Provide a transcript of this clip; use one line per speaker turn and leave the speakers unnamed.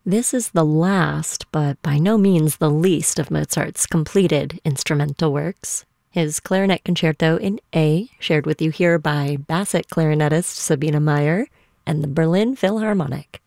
This is the last, but by no means the least, of Mozart's completed instrumental works. His Clarinet Concerto in A, shared with you here by Bassett clarinetist Sabina Meyer, and the Berlin Philharmonic.